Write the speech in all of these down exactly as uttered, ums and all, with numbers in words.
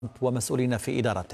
ومسؤولين في إدارته.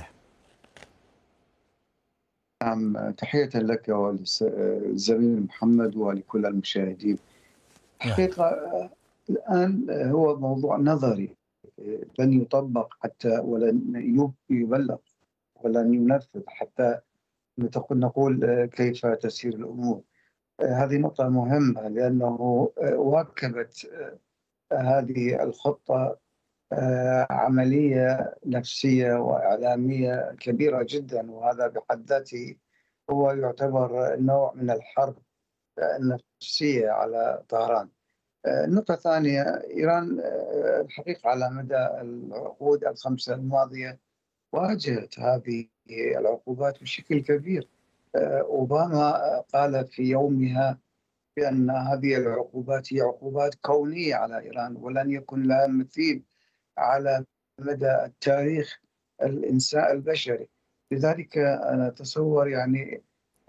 نعم، تحية لك وللزميل محمد ولكل المشاهدين. يا. حقيقة الآن هو موضوع نظري لن يطبق حتى ولن يبلغ ولن ينفذ حتى نقول كيف تسير الأمور. هذه نقطة مهمة لأنه واكبت هذه الخطة عملية نفسية وإعلامية كبيرة جدا، وهذا بحد ذاته هو يعتبر نوع من الحرب النفسية على طهران. النقطة الثانية، إيران الحقيقة على مدى العقود الخمسة الماضية واجهت هذه العقوبات بشكل كبير. أوباما قال في يومها بأن هذه العقوبات هي عقوبات كونية على إيران ولن يكن لها مثيل على مدى التاريخ الإنسان البشري. لذلك أنا أتصور يعني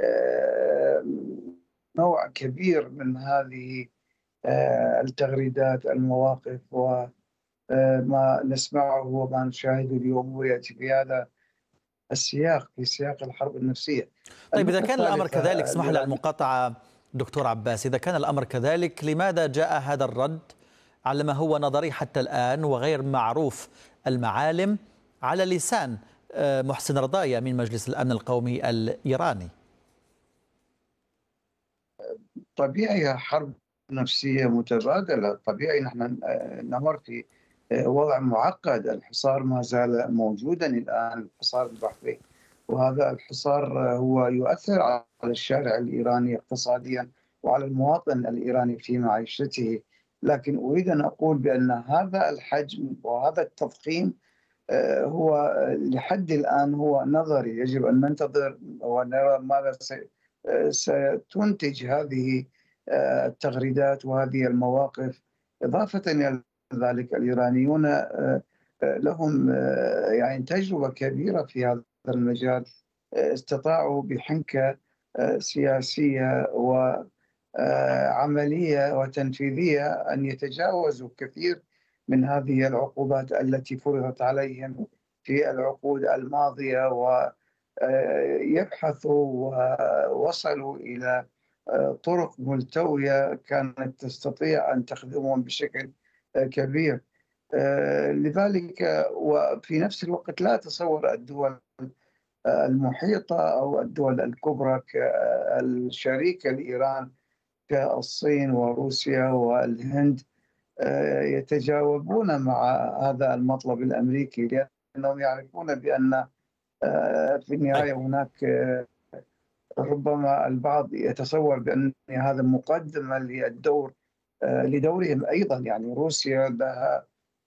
نوع كبير من هذه التغريدات، المواقف، وما نسمعه وما نشاهده اليوم ويأتي في هذا السياق، في سياق الحرب النفسية. طيب إذا كان الأمر كذلك، اسمح لي المقاطعة دكتور عباس، إذا كان الأمر كذلك لماذا جاء هذا الرد على ما هو نظري حتى الآن وغير معروف المعالم على لسان محسن رضايا من مجلس الأمن القومي الإيراني؟ طبيعي حرب نفسية متبادلة، طبيعي نحن نمر في وضع معقد. الحصار ما زال موجودا الآن، الحصار البحري، وهذا الحصار هو يؤثر على الشارع الإيراني اقتصاديا وعلى المواطن الإيراني في معيشته. لكن أريد أن أقول بأن هذا الحجم وهذا التضخيم هو لحد الآن هو نظري. يجب أن ننتظر ونرى ماذا ستنتج هذه التغريدات وهذه المواقف. إضافة إلى ذلك، الإيرانيون لهم يعني تجربة كبيرة في هذا المجال، استطاعوا بحنكة سياسية وعملية وتنفيذية أن يتجاوزوا كثير من هذه العقوبات التي فرضت عليهم في العقود الماضية، ويبحثوا ووصلوا إلى طرق ملتوية كانت تستطيع أن تخدمهم بشكل كبير. لذلك وفي نفس الوقت لا أتصور الدول المحيطة أو الدول الكبرى كالشريكة لإيران كالصين وروسيا والهند يتجاوبون مع هذا المطلب الأمريكي، لأنهم يعرفون بأن في النهاية هناك ربما البعض يتصور بأن هذا مقدمة للدور لدورهم أيضا. يعني روسيا لها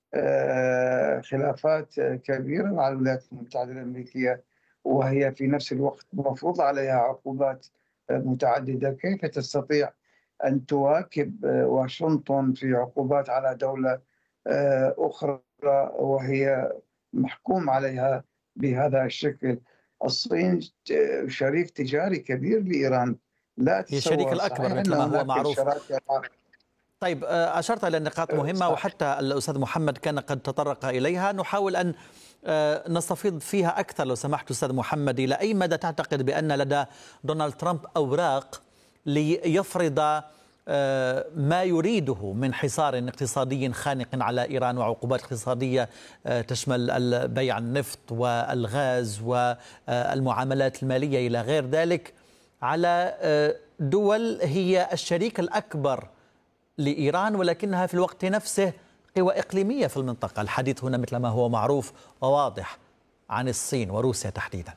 خلافات كبيرة مع الولايات المتحدة الأمريكية، وهي في نفس الوقت مفروض عليها عقوبات متعددة. كيف تستطيع أن تواكب واشنطن في عقوبات على دولة أخرى وهي محكوم عليها بهذا الشكل؟ الصين شريك تجاري كبير لإيران، لا هي الشريك الأكبر مثل ما هو معروف. طيب أشرت إلى نقاط مهمة وحتى الأستاذ محمد كان قد تطرق إليها، نحاول أن نستفيض فيها أكثر لو سمحت أستاذ محمد. إلى أي مدى تعتقد بأن لدى دونالد ترامب أوراق ليفرض ما يريده من حصار اقتصادي خانق على إيران وعقوبات اقتصادية تشمل بيع النفط والغاز والمعاملات المالية إلى غير ذلك على دول هي الشريك الأكبر لإيران ولكنها في الوقت نفسه قوى إقليمية في المنطقة؟ الحديث هنا مثل ما هو معروف وواضح عن الصين وروسيا تحديدا.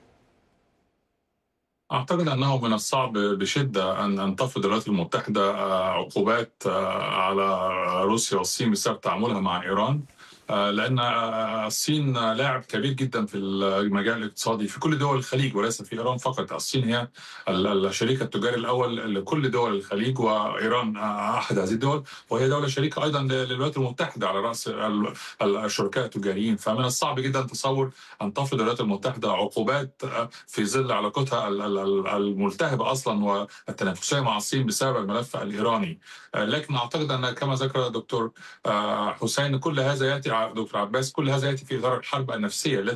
أعتقد أنه من الصعب بشدة أن أن تفرض الولايات المتحدة عقوبات على روسيا والصين بسبب تعاملها مع إيران، لأن الصين لاعب كبير جدا في المجال الاقتصادي في كل دول الخليج وليس في إيران فقط. الصين هي الشريك التجاري الأول لكل دول الخليج، وإيران أحد هذه الدول، وهي دولة شريكة أيضا للولايات المتحدة على رأس الشركاء التجاريين. فمن الصعب جدا تصور أن تفرض الولايات المتحدة عقوبات في ظل علاقتها الملتهبة أصلا والتنافسية مع الصين بسبب الملف الإيراني. لكن أعتقد أن كما ذكر دكتور حسين كل هذا يأتي دكتور عباس، كل هذا يأتي في إطار الحرب النفسية